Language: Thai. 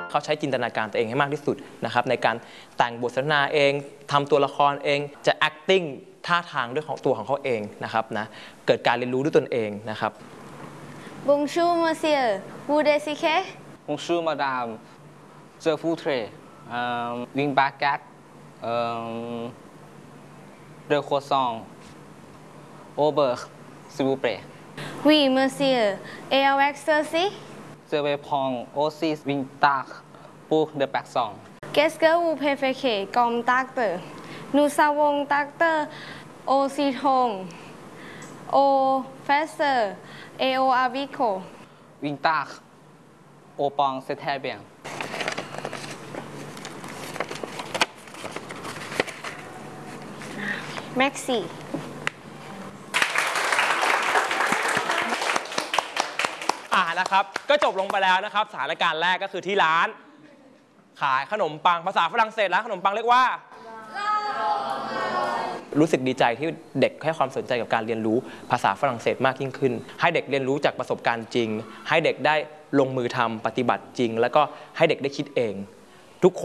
เขาใช้จินตนาการตัวเองให้มากที่สุดนะครับในการแต่งบทสนทนาเองทำตัวละครเองจะ acting ท่าทางด้วยของตัวของเขาเองนะครับนะเกิดการเรียนรู้ด้วยตนเองนะครับ Bonjour monsieur vous désirez Bonjour madame je voudrais une baguette deux croissants au beurre s'il vous plaît Oui monsieur et avec ceci je vais prendre aussi une tarte pour deux personnes Qu'est-ce que vous préférez comme tarte Nous avons tarte au citron au fraise et au haricot une tarte au pain c'est très bien Merci นะครับก็จบลงไปแล้วนะครับสถานการณ์แรกก็คือที่ร้านขายขนมปังภาษาฝรั่งเศสร้านขนมปังเรียกว่ารู้สึกดีใจที่เด็กให้ความสนใจกับการเรียนรู้ภาษาฝรั่งเศสมากยิ่งขึ้นให้เด็กเรียนรู้จากประสบการณ์จริงให้เด็กได้ลงมือทำปฏิบัติจริงแล้วก็ให้เด็กได้คิดเอง